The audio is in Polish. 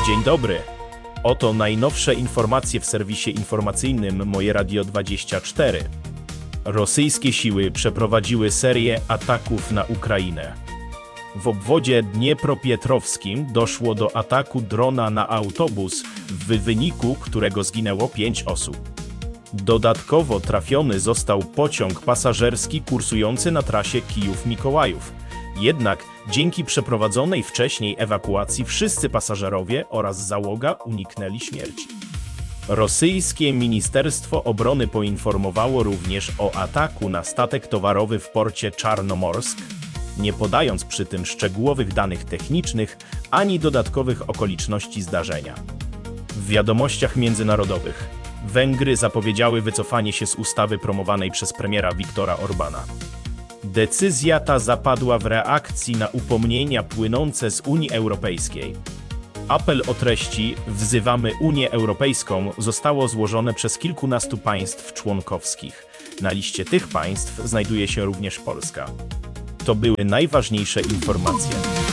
Dzień dobry. Oto najnowsze informacje w serwisie informacyjnym Moje Radio 24. Rosyjskie siły przeprowadziły serię ataków na Ukrainę. W obwodzie dniepropietrowskim doszło do ataku drona na autobus, w wyniku którego zginęło 5 osób. Dodatkowo trafiony został pociąg pasażerski kursujący na trasie Kijów-Mikołajów. Jednak dzięki przeprowadzonej wcześniej ewakuacji wszyscy pasażerowie oraz załoga uniknęli śmierci. Rosyjskie Ministerstwo Obrony poinformowało również o ataku na statek towarowy w porcie Czarnomorsk, nie podając przy tym szczegółowych danych technicznych ani dodatkowych okoliczności zdarzenia. W wiadomościach międzynarodowych Węgry zapowiedziały wycofanie się z ustawy promowanej przez premiera Viktora Orbana. Decyzja ta zapadła w reakcji na upomnienia płynące z Unii Europejskiej. Apel o treści "Wzywamy Unię Europejską" zostało złożone przez kilkunastu państw członkowskich. Na liście tych państw znajduje się również Polska. To były najważniejsze informacje.